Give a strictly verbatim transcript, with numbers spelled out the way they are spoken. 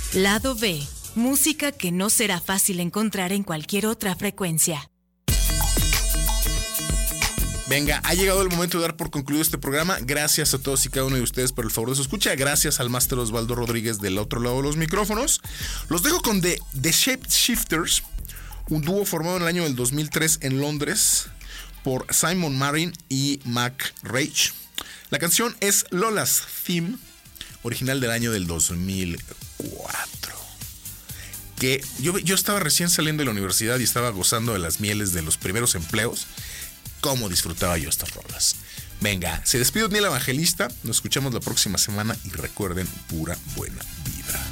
Lado B, música que no será fácil encontrar en cualquier otra frecuencia. Venga, ha llegado el momento de dar por concluido este programa. Gracias a todos y cada uno de ustedes por el favor de su escucha. Gracias al máster Osvaldo Rodríguez del otro lado de los micrófonos. Los dejo con The, The Shapeshifters, un dúo formado en el año del dos mil tres en Londres por Simon Marin y Mac Rage. La canción es Lola's Theme, original del año del dos mil cuatro. Que yo, yo estaba recién saliendo de la universidad y estaba gozando de las mieles de los primeros empleos. Cómo disfrutaba yo estas rolas. Venga, se despide Otniel Evangelista. Nos escuchamos la próxima semana y recuerden, pura buena vida.